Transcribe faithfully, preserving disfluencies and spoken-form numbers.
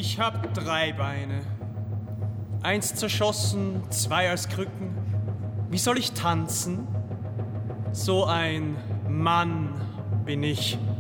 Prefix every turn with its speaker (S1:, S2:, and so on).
S1: Ich hab drei Beine. Eins zerschossen, zwei als Krücken. Wie soll ich tanzen? So ein Mann bin ich.